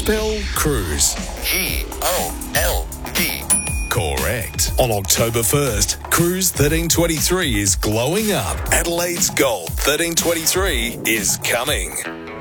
Spell cruise. G-O-L-D. Correct. On October 1st, Cruise 1323 is glowing up. Adelaide's Gold 1323 is coming.